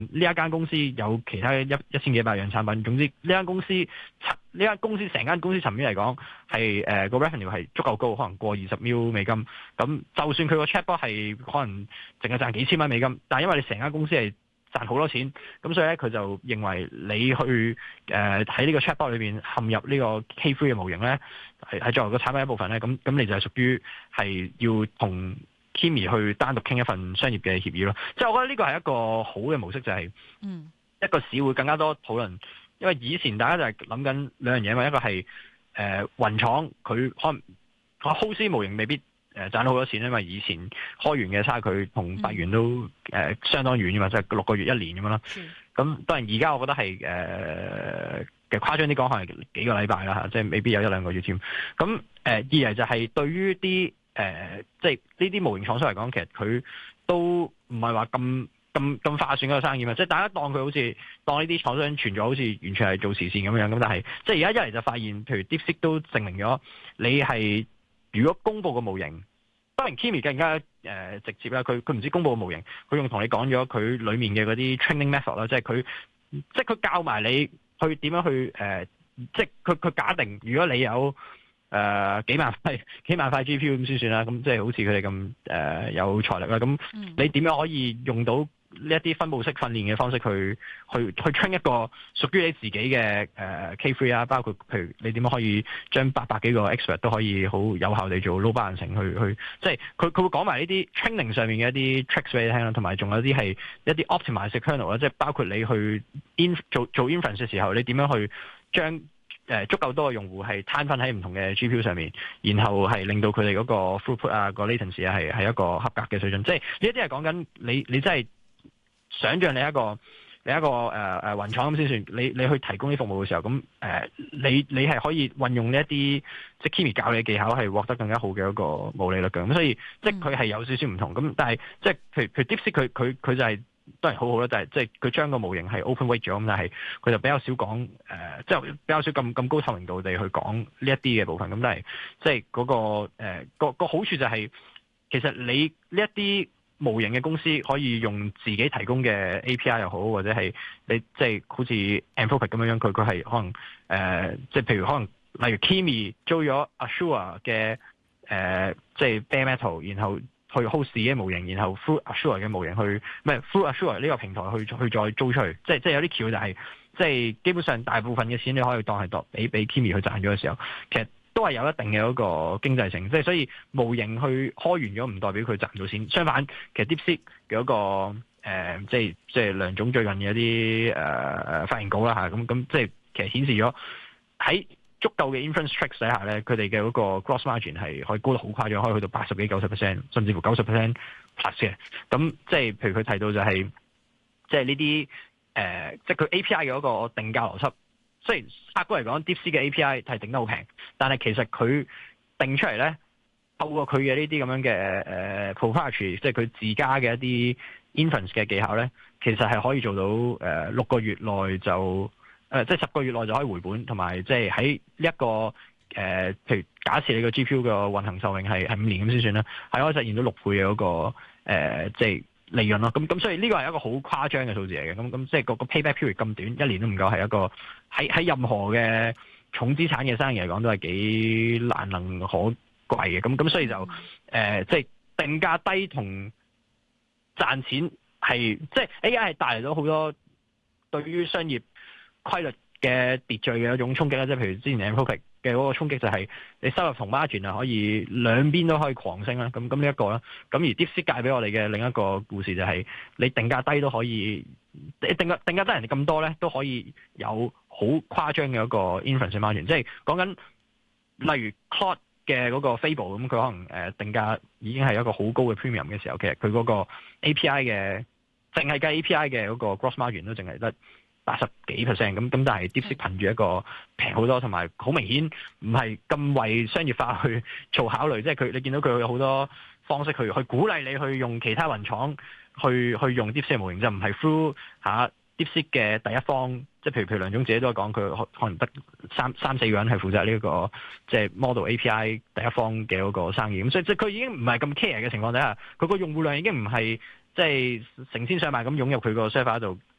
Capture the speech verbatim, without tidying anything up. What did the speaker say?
呢一間公司有其他一一千幾百樣產品，總之呢間公司呢間公司成間公司層面嚟講係誒個 revenue 係足夠高，可能過二十 mil 美金。咁就算佢個 chatbot 係可能淨係賺幾千蚊美金，但係因為你成間公司係賺好多錢，咁所以咧佢就認為你去誒喺呢個 chatbot 裏邊陷入呢個 K 三 嘅模型咧，係係作為個產品一部分咧，咁咁你就係屬於係要同 Kimi 去單獨傾一份商業嘅協議咯。即係我覺得呢個係一個好嘅模式，就係一個市會更加多討論，因為以前大家就係諗緊兩樣嘢嘛，一個係誒雲廠佢可能個 host 模型未必。誒賺到好多錢，因為以前開源嘅差距同百元都誒、呃、相當遠嘅嘛，即係六個月一年咁樣啦。咁當然而家我覺得係誒嘅誇張啲講，可能幾個禮拜啦嚇，即係未必有一兩個月添。咁誒、呃、二嚟就係對於啲誒即係呢啲模型廠商嚟講，其實佢都唔係話咁咁咁划算嗰個生意嘛。即係大家當佢好似當呢啲廠商存咗，好似完全係做慈善咁樣。咁但係即係而家一嚟就發現，譬如 DeepSeek 都證明咗你係。如果公佈個模型，當然 Kimi 更加誒、呃、直接啦。佢佢唔知公佈個模型，佢仲同你講咗佢裡面嘅嗰啲 training method 啦，即係佢即係佢教埋你去點樣去誒、呃，即係佢佢假定如果你有誒、呃、幾萬塊幾萬塊 G P U 咁先算啦。咁即係好似佢哋咁誒有財力啦。咁你點樣可以用到呢一啲分佈式訓練嘅方式去去去 train 一個屬於你自己嘅誒、呃、K 三 啊，包括譬如你點樣可以將八百幾個 expert 都可以好有效地做 load balancing 去去，即係佢佢會講埋呢啲 training 上面嘅一啲 tricks 俾你聽啦，同埋仲有啲係一啲 optimize kernel 啦，即係包括你去 in 做做 inference 嘅時候，你點樣去將誒、呃、足夠多嘅用戶係攤分喺唔同嘅 G P U 上面，然後係令到佢哋嗰個 throughput 啊、個 latency 啊係係一個合格嘅水準，即係呢一啲係講緊你你真係。想像你一個你一個誒誒、呃、雲廠咁先算，你你去提供啲服務嘅時候，咁誒、呃、你你係可以運用呢一啲即係 Kimi 教你嘅技巧，係獲得更加好嘅一個毛利率嘅。咁所以即係佢係有少少唔同。咁但係即係譬如譬如 DeepSeek 佢佢佢就係、是、當然好好啦，就係即係佢將個模型係 open weight 咗，咁但係佢就比較少講誒，即、呃、係、就是、比較少咁咁高透明度地去講呢一啲嘅部分。咁但係即係嗰個誒、呃、個個好處就係、是、其實你呢一啲。模型嘅公司可以用自己提供嘅 A P I 又好，或者係你即係好似 Anthropic 咁樣樣，佢佢係可能誒，即、呃、係譬如可能例如 Kimi 租咗 Azure 嘅誒，即、呃、係、就是、Bare Metal， 然後去 host 自己嘅模型，然後 through Azure 嘅模型去，唔係 through Azure 呢個平台去去再租出去，即係即係有啲橋就係、是，即係基本上大部分嘅錢你可以當係當俾俾 Kimi 去賺咗嘅時候，其實。都係有一定嘅嗰個經濟性，即係所以模型去開完咗唔代表佢賺唔到錢。相反，其實 DeepSeek 嘅嗰個誒，即係即係梁總最近嘅一啲誒誒發言稿啦嚇，咁咁即係其實顯示咗喺足夠嘅 inference tricks 底下咧，佢哋嘅嗰個 gross margin 係可以高得好誇張，可以去到八十幾、九十 percent， 甚至乎九十 percent plus 嘅。咁即係譬如佢提到就係即係呢啲誒，即係佢 A P I 嘅嗰個定價邏輯。雖然客觀嚟講 DeepSeek 嘅 A P I 係定得好平，但係其實佢定出嚟咧，透過佢嘅呢啲咁樣嘅誒 proprietary，即係佢自家嘅一啲 inference 嘅技巧咧，其實係可以做到誒六、呃、個月內就誒即係十個月內就可以回本，同埋即係喺呢一個誒、呃，譬如假設你個 G P U 嘅運行壽命係係五年咁先算啦，係可以實現到六倍嘅嗰、那個誒、呃、即係。利潤咯，咁咁所以呢個係一個好誇張嘅數字嚟嘅，咁咁即係個個 payback period 咁短，一年都唔夠，係一個喺喺任何嘅重資產嘅生意嚟講都係幾難能可貴嘅，咁咁所以就誒即係定價低同賺錢係即係 A I 係帶嚟咗好多對於商業規律嘅秩序嘅一種衝擊啦，即係譬如之前 Anthropic 嘅嗰個衝擊就係你收入同 margin 啊可以兩邊都可以狂升啦，咁咁呢一個啦，咁而 DeepSeek 介俾我哋嘅另一個故事就係你定價低都可以，定價定價低人哋咁多咧都可以有好誇張嘅一個 inference margin， 即係講緊例如 Claude 嘅嗰個 Fable 咁，佢可能誒定價已經係一個好高嘅 premium 嘅時候，其實佢嗰個 A P I 嘅淨係計 A P I 嘅嗰個 gross margin 都淨係得八十幾 percent 咁，咁但係 DeepSeek 憑住一個平好多，同埋好明顯唔係咁為商業化去做考慮，即係佢你見到佢有好多方式去去鼓勵你去用其他雲廠去去用 DeepSeek 模型，就唔係 through 下 DeepSeek 嘅第一方，即係譬如譬如梁總自己都講，佢可能得三三四個人係負責呢、這、一個即係 model A P I 第一方嘅嗰個生意，咁所以即係佢已經唔係咁 care 嘅情況底下，佢個用戶量已經唔係即係成千上萬咁湧入佢個 server 度，